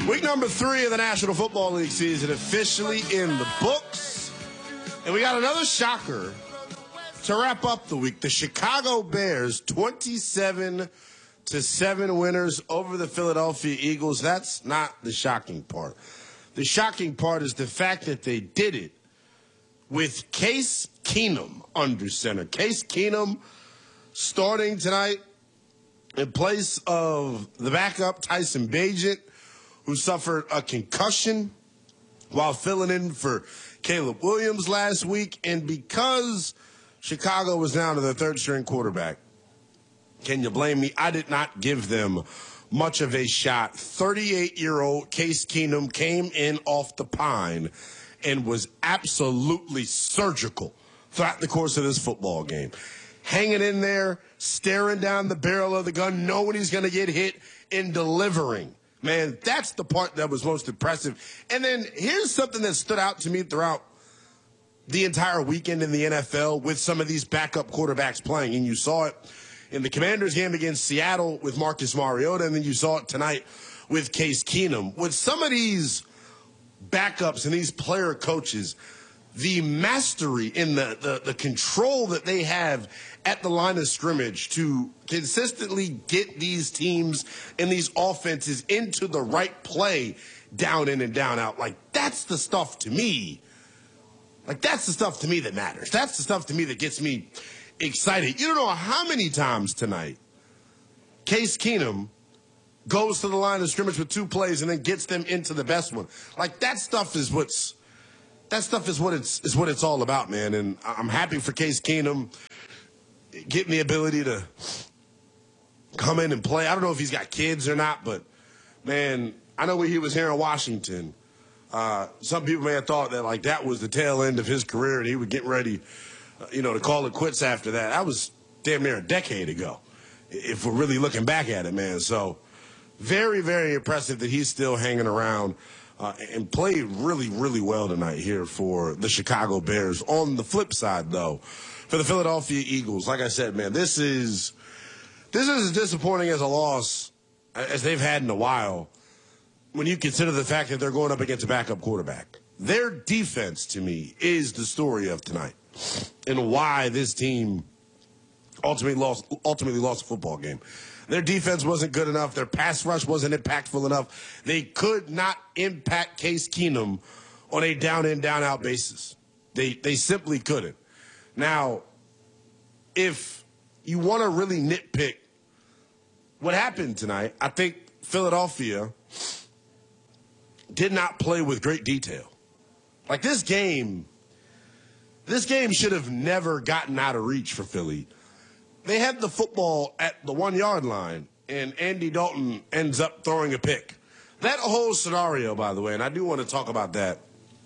Week number 3 of the National Football League season officially in the books. And we got another shocker to wrap up the week. The Chicago Bears, 27-7 winners over the Philadelphia Eagles. That's not the shocking part. The shocking part is the fact that they did it with Case Keenum under center. Case Keenum starting tonight in place of the backup Tyson Bagent, who suffered a concussion while filling in for Caleb Williams last week. And because Chicago was down to their third-string quarterback, can you blame me? I did not give them much of a shot. 38-year-old Case Keenum came in off the pine and was absolutely surgical throughout the course of this football game. Hanging in there, staring down the barrel of the gun, knowing he's going to get hit, and delivering. Man, that's the part that was most impressive. And then here's something that stood out to me throughout the entire weekend in the NFL with some of these backup quarterbacks playing. And you saw it in the Commanders game against Seattle with Marcus Mariota, and then you saw it tonight with Case Keenum. With some of these backups and these player coaches, the mastery in the control that they have at the line of scrimmage to consistently get these teams and these offenses into the right play down in and down out. Like, that's the stuff to me. Like, that's the stuff to me that matters. That's the stuff to me that gets me excited. You don't know how many times tonight Case Keenum goes to the line of scrimmage with 2 plays and then gets them into the best one. Like, that stuff is what it's all about, man. And I'm happy for Case Keenum getting the ability to come in and play. I don't know if he's got kids or not, but, man, I know when he was here in Washington, some people may have thought that, like, that was the tail end of his career and he would get ready, to call it quits after that. That was damn near a decade ago, if we're really looking back at it, man. So very, very impressive that he's still hanging around and played really, really well tonight here for the Chicago Bears. On the flip side, though, for the Philadelphia Eagles, like I said, man, this is as disappointing as a loss as they've had in a while when you consider the fact that they're going up against a backup quarterback. Their defense, to me, is the story of tonight and why this team ultimately lost a football game. Their defense wasn't good enough. Their pass rush wasn't impactful enough. They could not impact Case Keenum on a down-in, down-out basis. They simply couldn't. Now, if you want to really nitpick what happened tonight, I think Philadelphia did not play with great detail. Like, this game should have never gotten out of reach for Philly. They had the football at the 1-yard line, and Andy Dalton ends up throwing a pick. That whole scenario, by the way, and I do want to talk about that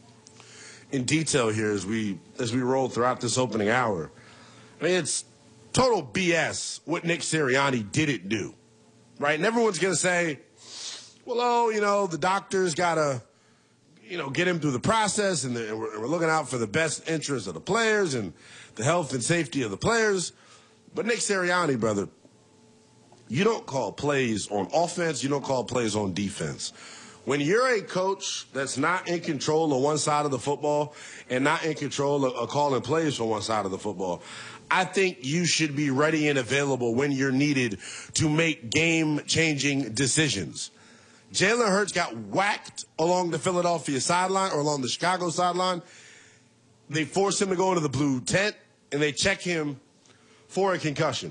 in detail here as we roll throughout this opening hour. I mean, it's total BS what Nick Sirianni didn't do, right? And everyone's going to say, well, the doctor's got to, get him through the process, and we're looking out for the best interest of the players and the health and safety of the players. But Nick Sirianni, brother, you don't call plays on offense. You don't call plays on defense. When you're a coach that's not in control of one side of the football and not in control of calling plays for one side of the football, I think you should be ready and available when you're needed to make game-changing decisions. Jalen Hurts got whacked along the Philadelphia sideline or along the Chicago sideline. They forced him to go into the blue tent, and they check him for a concussion.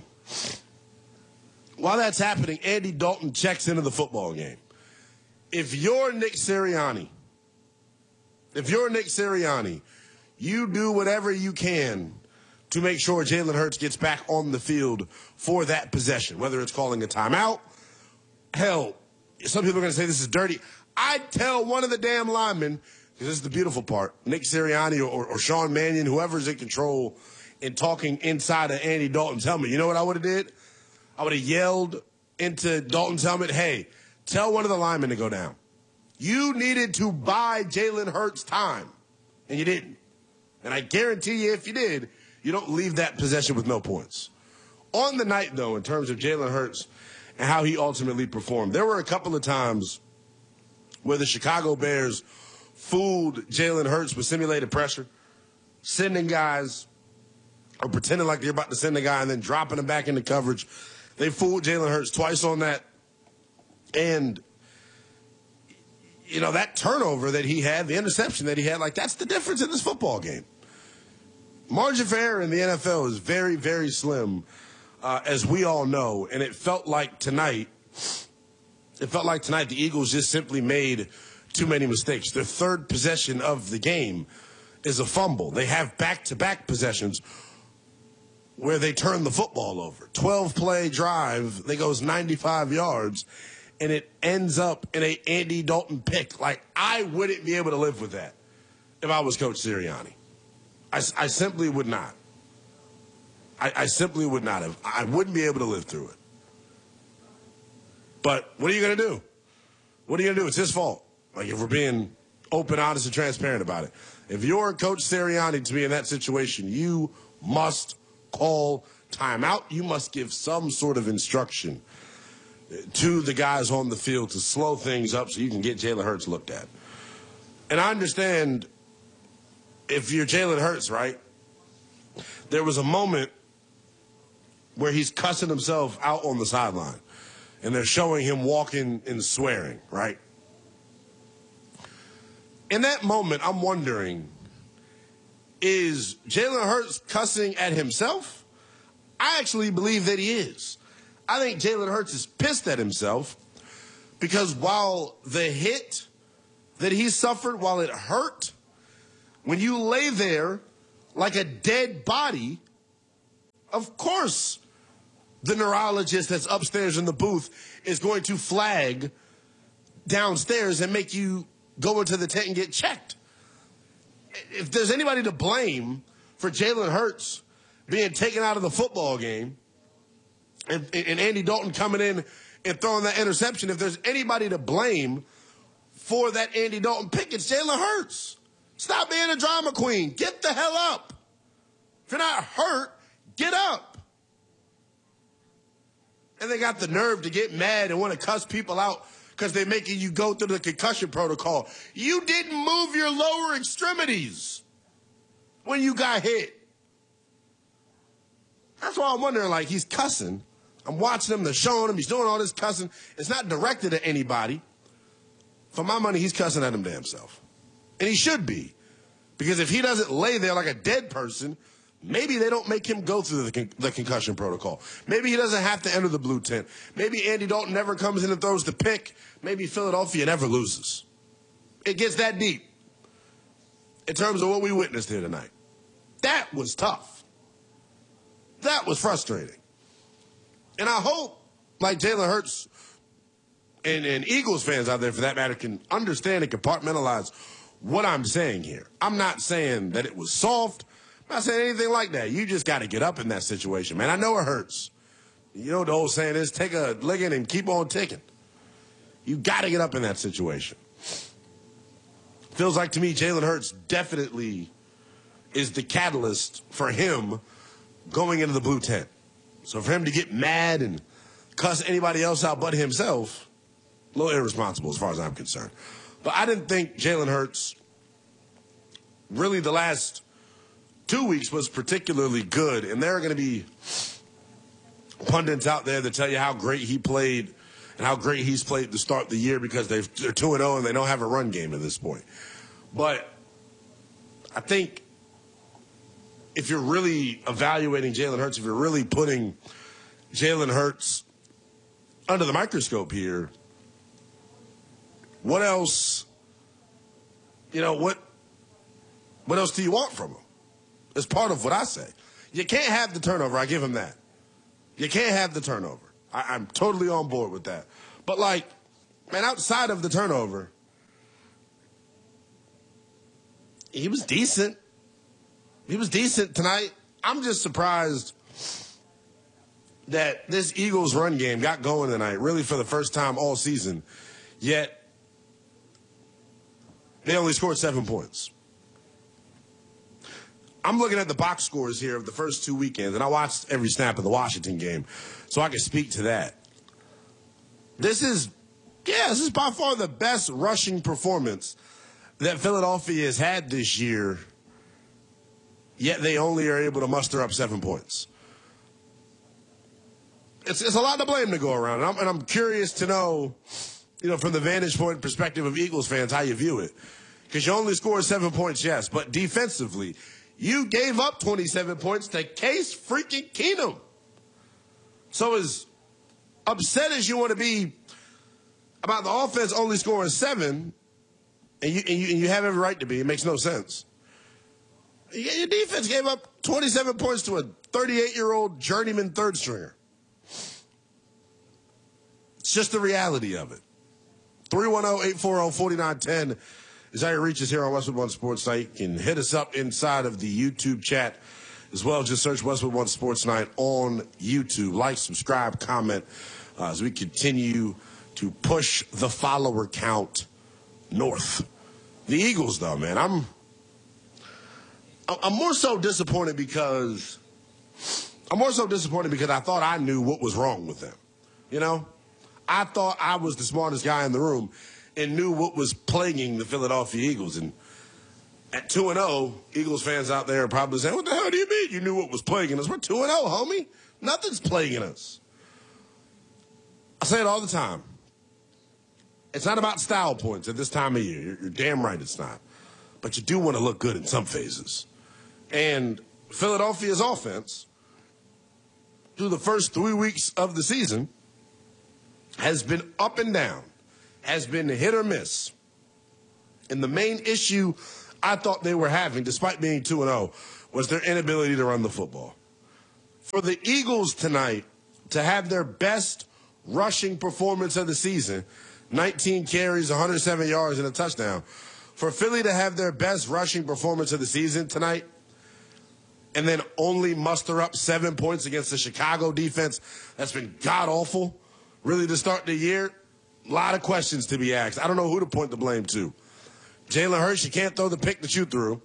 While that's happening, Andy Dalton checks into the football game. If you're Nick Sirianni, you do whatever you can to make sure Jalen Hurts gets back on the field for that possession, whether it's calling a timeout. Hell, some people are going to say this is dirty. I'd tell one of the damn linemen, because this is the beautiful part, Nick Sirianni or Sean Mannion, whoever's in control and talking inside of Andy Dalton's helmet. You know what I would have did? I would have yelled into Dalton's helmet, hey, tell one of the linemen to go down. You needed to buy Jalen Hurts time, and you didn't. And I guarantee you, if you did, you don't leave that possession with no points. On the night, though, in terms of Jalen Hurts and how he ultimately performed, there were a couple of times where the Chicago Bears fooled Jalen Hurts with simulated pressure, sending guys or pretending like they're about to send a guy and then dropping him back into coverage. They fooled Jalen Hurts twice on that. And, that turnover that he had, the interception that he had, that's the difference in this football game. Margin for error in the NFL is very, very slim, as we all know. And it felt like tonight the Eagles just simply made too many mistakes. Their third possession of the game is a fumble. They have back-to-back possessions where they turn the football over. 12-play drive that goes 95 yards, and it ends up in a Andy Dalton pick. I wouldn't be able to live with that if I was Coach Sirianni. I simply would not. I simply would not have. I wouldn't be able to live through it. But what are you going to do? What are you going to do? It's his fault. If we're being open, honest, and transparent about it. If you're Coach Sirianni to be in that situation, you must call timeout. You must give some sort of instruction to the guys on the field to slow things up so you can get Jalen Hurts looked at. And I understand if you're Jalen Hurts, right? There was a moment where he's cussing himself out on the sideline, and they're showing him walking and swearing, right? In that moment, I'm wondering, is Jalen Hurts cussing at himself? I actually believe that he is. I think Jalen Hurts is pissed at himself because while the hit that he suffered, while it hurt, when you lay there like a dead body, of course the neurologist that's upstairs in the booth is going to flag downstairs and make you go into the tent and get checked. If there's anybody to blame for Jalen Hurts being taken out of the football game and Andy Dalton coming in and throwing that interception, if there's anybody to blame for that Andy Dalton pick, it's Jalen Hurts. Stop being a drama queen. Get the hell up. If you're not hurt, get up. And they got the nerve to get mad and want to cuss people out because they're making you go through the concussion protocol. You didn't move your lower extremities when you got hit. That's why I'm wondering, he's cussing. I'm watching him, they're showing him, he's doing all this cussing. It's not directed at anybody. For my money, he's cussing at him damn self. And he should be. Because if he doesn't lay there like a dead person, maybe they don't make him go through the concussion protocol. Maybe he doesn't have to enter the blue tent. Maybe Andy Dalton never comes in and throws the pick. Maybe Philadelphia never loses. It gets that deep in terms of what we witnessed here tonight. That was tough. That was frustrating. And I hope, Jalen Hurts and Eagles fans out there, for that matter, can understand and compartmentalize what I'm saying here. I'm not saying that it was soft. I'm not saying anything like that. You just got to get up in that situation, man. I know it hurts. You know what the old saying is, take a licking and keep on ticking. You got to get up in that situation. Feels like to me Jalen Hurts definitely is the catalyst for him going into the blue tent. So for him to get mad and cuss anybody else out but himself, a little irresponsible as far as I'm concerned. But I didn't think Jalen Hurts, really the last 2 weeks, was particularly good. And there are going to be pundits out there that tell you how great he played and how great he's played to start the year because they're 2-0 and they don't have a run game at this point. But I think if you're really evaluating Jalen Hurts, if you're really putting Jalen Hurts under the microscope here, what else, what else do you want from him? It's part of what I say. You can't have the turnover. I give him that. You can't have the turnover. I'm totally on board with that. But, outside of the turnover, he was decent. He was decent tonight. I'm just surprised that this Eagles run game got going tonight, really for the first time all season, yet they only scored 7 points. I'm looking at the box scores here of the first 2 weekends, and I watched every snap of the Washington game, so I can speak to that. This is Yeah, this is by far the best rushing performance that Philadelphia has had this year, yet they only are able to muster up 7 points. It's a lot to blame to go around, and I'm curious to know, from the vantage point perspective of Eagles fans, how you view it. Because you only scored 7 points, yes, but defensively, you gave up 27 points to Case freaking Keenum. So as upset as you want to be about the offense only scoring 7, and you have every right to be, it makes no sense. Your defense gave up 27 points to a 38-year-old journeyman third stringer. It's just the reality of it. 310-840-4910 is how you reach us here on Westwood One Sports Night. You can hit us up inside of the YouTube chat as well. Just search Westwood One Sports Night on YouTube. Like, subscribe, comment as we continue to push the follower count north. The Eagles, though, man, I'm more so disappointed because I thought I knew what was wrong with them. I thought I was the smartest guy in the room and knew what was plaguing the Philadelphia Eagles. And at 2-0, Eagles fans out there are probably saying, what the hell do you mean you knew what was plaguing us? We're 2-0, homie. Nothing's plaguing us. I say it all the time. It's not about style points at this time of year. You're damn right it's not. But you do want to look good in some phases. And Philadelphia's offense, through the first 3 weeks of the season, has been up and down, has been hit or miss. And the main issue I thought they were having, despite being 2-0, was their inability to run the football. For the Eagles tonight to have their best rushing performance of the season, 19 carries, 107 yards, and a touchdown. For Philly to have their best rushing performance of the season tonight and then only muster up 7 points against the Chicago defense that's been god-awful, really to start the year, a lot of questions to be asked. I don't know who to point the blame to. Jalen Hurts, you can't throw the pick that you threw.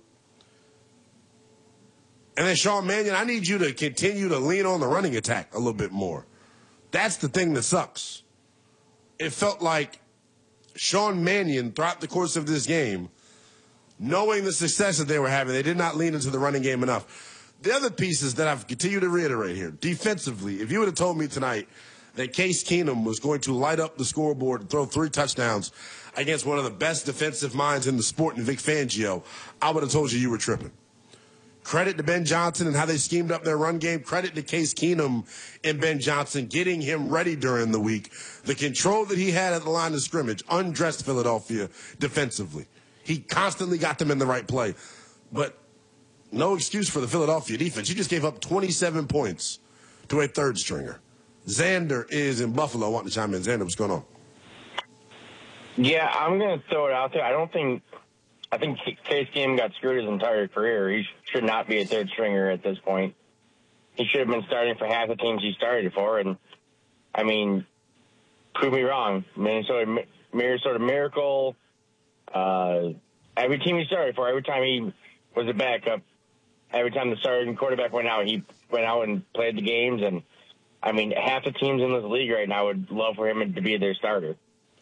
And then Sean Mannion, I need you to continue to lean on the running attack a little bit more. That's the thing that sucks. It felt like Sean Mannion, throughout the course of this game, knowing the success that they were having, they did not lean into the running game enough. The other pieces that I've continued to reiterate here, defensively, if you would have told me tonight that Case Keenum was going to light up the scoreboard and throw 3 touchdowns against one of the best defensive minds in the sport in Vic Fangio, I would have told you were tripping. Credit to Ben Johnson and how they schemed up their run game. Credit to Case Keenum and Ben Johnson getting him ready during the week. The control that he had at the line of scrimmage undressed Philadelphia defensively. He constantly got them in the right play. But no excuse for the Philadelphia defense. You just gave up 27 points to a third stringer. Xander is in Buffalo. I want to chime in. Xander, what's going on? Yeah, I'm going to throw it out there. I think Case Keenum got screwed his entire career. He should not be a third stringer at this point. He should have been starting for half the teams he started for. And, I mean, prove me wrong. Minnesota Miracle, every team he started for, every time he was a backup, every time the starting quarterback went out, he went out and played the games. And, I mean, half the teams in this league right now would love for him to be their starter.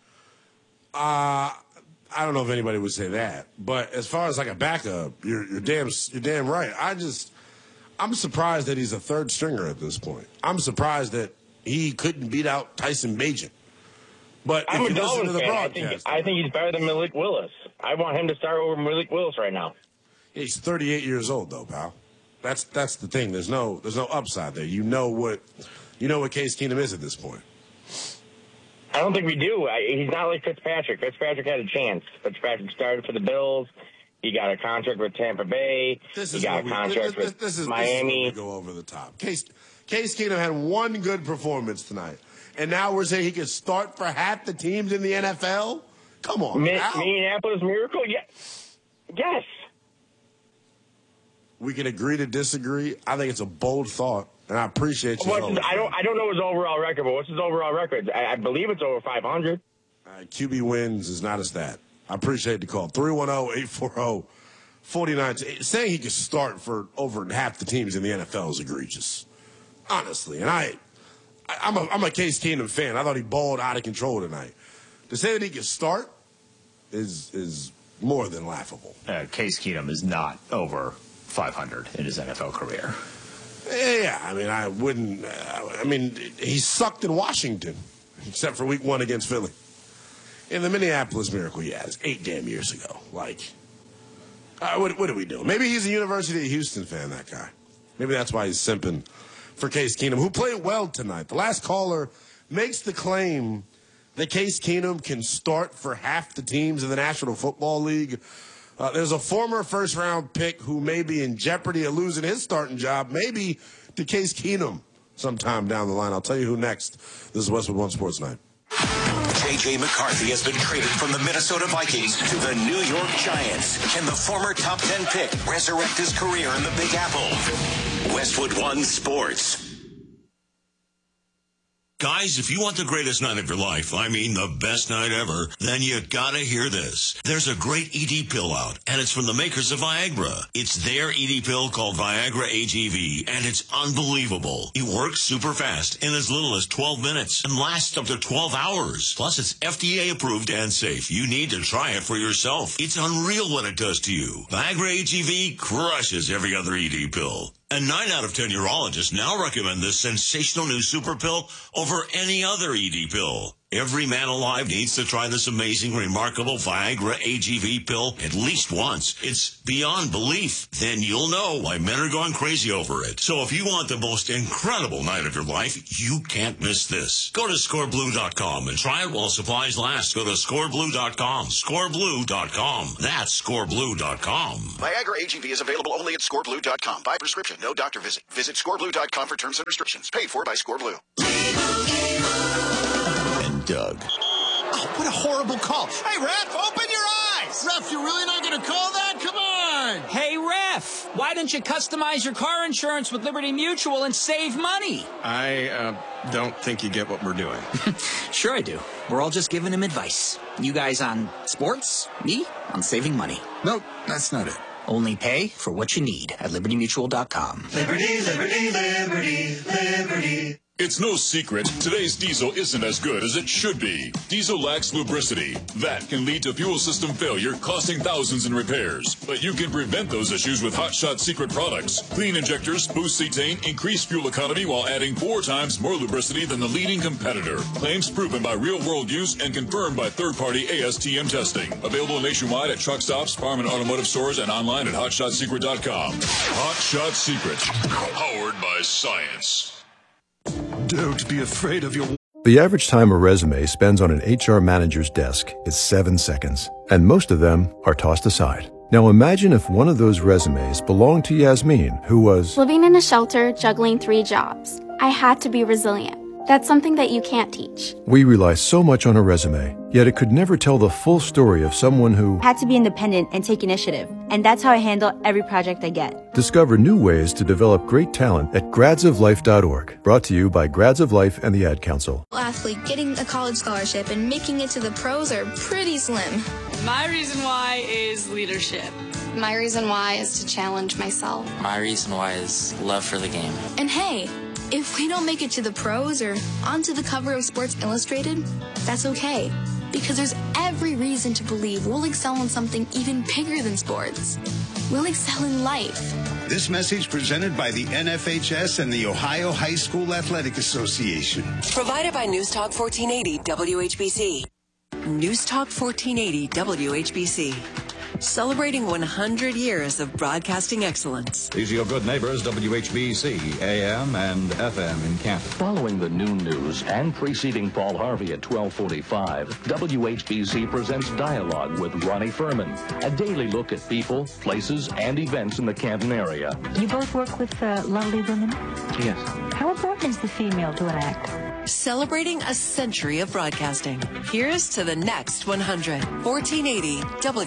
I don't know if anybody would say that, but as far as like a backup, you're damn right. I'm surprised that he's a third stringer at this point. I'm surprised that he couldn't beat out Tyson Bagent. But I'm if a you listen to the Dolphins fan. broadcast, I think he's better than Malik Willis. I want him to start over Malik Willis right now. he's 38 years old though, pal. That's the thing. There's no upside there. You know what Case Keenum is at this point. I don't think we do. He's not like Fitzpatrick. Fitzpatrick had a chance. Fitzpatrick started for the Bills. He got a contract with Tampa Bay. He got a contract with Miami. This is go over the top. Case Keenum had one good performance tonight, and now we're saying he could start for half the teams in the NFL? Come on, Minneapolis Miracle? Yes. We can agree to disagree. I think it's a bold thought. And I appreciate you. I don't know his overall record, but what's his overall record? I believe it's over 500. QB wins is not a stat. I appreciate the call. 310-840-49. Saying he could start for over half the teams in the NFL is egregious. Honestly. And I'm a Case Keenum fan. I thought he balled out of control tonight. To say that he can start is more than laughable. Case Keenum is not over 500 in his NFL career. Yeah, I mean, I wouldn't. He sucked in Washington, except for week 1 against Philly. In the Minneapolis Miracle, yeah, it's 8 damn years ago. Like, what are we doing? Maybe he's a University of Houston fan, that guy. Maybe that's why he's simping for Case Keenum, who played well tonight. The last caller makes the claim that Case Keenum can start for half the teams in the National Football League. There's a former first-round pick who may be in jeopardy of losing his starting job, maybe to Case Keenum sometime down the line. I'll tell you who next. This is Westwood One Sports Night. J.J. McCarthy has been traded from the Minnesota Vikings to the New York Giants. Can the former top 10 pick resurrect his career in the Big Apple? Westwood One Sports. Guys, if you want the greatest night of your life, I mean the best night ever, then you gotta hear this. There's a great ED pill out, and it's from the makers of Viagra. It's their ED pill called Viagra AGV, and it's unbelievable. It works super fast in as little as 12 minutes and lasts up to 12 hours. Plus, it's FDA approved and safe. You need to try it for yourself. It's unreal what it does to you. Viagra AGV crushes every other ED pill. And 9 out of 10 urologists now recommend this sensational new super pill over any other ED pill. Every man alive needs to try this amazing, remarkable Viagra AGV pill at least once. It's beyond belief. Then you'll know why men are going crazy over it. So if you want the most incredible night of your life, you can't miss this. Go to scoreblue.com and try it while supplies last. Go to scoreblue.com. Scoreblue.com. That's scoreblue.com. Viagra AGV is available only at scoreblue.com. By prescription, no doctor visit. Visit scoreblue.com for terms and restrictions. Paid for by Scoreblue. Doug. Oh, what a horrible call. Hey, Ref, open your eyes. Ref, you're really not going to call that? Come on. Hey, Ref, why don't you customize your car insurance with Liberty Mutual and save money? I don't think you get what we're doing. Sure I do. We're all just giving him advice. You guys on sports, me on saving money. Nope, that's not it. Only pay for what you need at libertymutual.com. Liberty, liberty, liberty, liberty. It's no secret, today's diesel isn't as good as it should be. Diesel lacks lubricity. That can lead to fuel system failure, costing thousands in repairs. But you can prevent those issues with Hot Shot Secret products. Clean injectors, boost cetane, increase fuel economy while adding 4 times more lubricity than the leading competitor. Claims proven by real-world use and confirmed by third-party ASTM testing. Available nationwide at truck stops, farm and automotive stores, and online at hotshotsecret.com. Hot Shot Secret, powered by science. Don't be afraid of your... The average time a resume spends on an HR manager's desk is 7 seconds, and most of them are tossed aside. Now imagine if one of those resumes belonged to Yasmin, who was living in a shelter, juggling 3 jobs. I had to be resilient. That's something that you can't teach. We rely so much on a resume, yet it could never tell the full story of someone who had to be independent and take initiative. And that's how I handle every project I get. Discover new ways to develop great talent at gradsoflife.org. Brought to you by Grads of Life and the Ad Council. Athlete getting a college scholarship and making it to the pros are pretty slim. My reason why is leadership. My reason why is to challenge myself. My reason why is love for the game. And hey, if we don't make it to the pros or onto the cover of Sports Illustrated, that's okay. Because there's every reason to believe we'll excel in something even bigger than sports. We'll excel in life. This message presented by the NFHS and the Ohio High School Athletic Association. Provided by News Talk 1480 WHBC. News Talk 1480 WHBC. Celebrating 100 years of broadcasting excellence. These are your good neighbors, WHBC, AM and FM in Canton. Following the noon news and preceding Paul Harvey at 12:45, WHBC presents Dialogue with Ronnie Furman, a daily look at people, places, and events in the Canton area. You both work with lovely women? Yes. How important is the female to an act? Celebrating a century of broadcasting. Here's to the next 100. 1480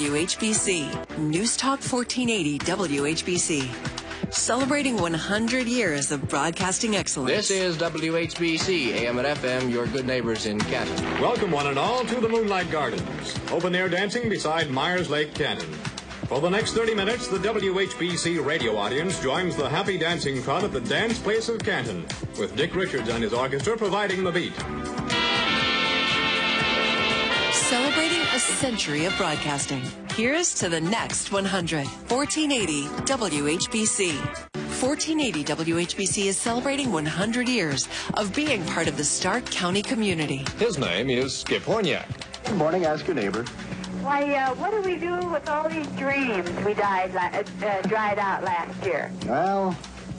WHBC. News Talk 1480 WHBC. Celebrating 100 years of broadcasting excellence. This is WHBC, AM and FM, your good neighbors in Canton. Welcome one and all to the Moonlight Gardens. Open-air dancing beside Myers Lake, Canton. For the next 30 minutes, the WHBC radio audience joins the happy dancing crowd at the Dance Place of Canton, with Dick Richards and his orchestra providing the beat. Celebrating a century of broadcasting. Here's to the next 100. 1480 WHBC. 1480 WHBC is celebrating 100 years of being part of the Stark County community. His name is Skip Horniak. Good morning. Ask your neighbor. Why, what do we do with all these dreams we dried out last year? Well,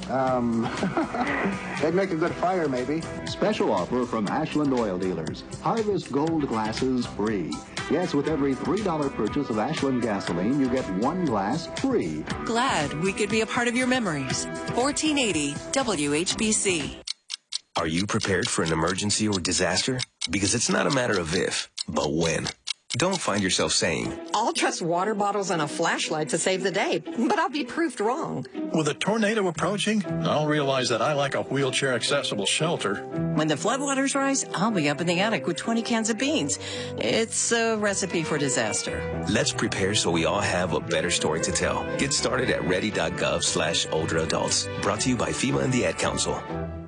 they'd make a good fire, maybe. Special offer from Ashland Oil Dealers. Harvest Gold glasses free. Yes, with every $3 purchase of Ashland gasoline, you get 1 glass free. Glad we could be a part of your memories. 1480 WHBC. Are you prepared for an emergency or disaster? Because it's not a matter of if, but when. Don't find yourself saying, I'll trust water bottles and a flashlight to save the day, but I'll be proved wrong. With a tornado approaching, I'll realize that I like a wheelchair-accessible shelter. When the floodwaters rise, I'll be up in the attic with 20 cans of beans. It's a recipe for disaster. Let's prepare so we all have a better story to tell. Get started at ready.gov/older adults. Brought to you by FEMA and the Ad Council.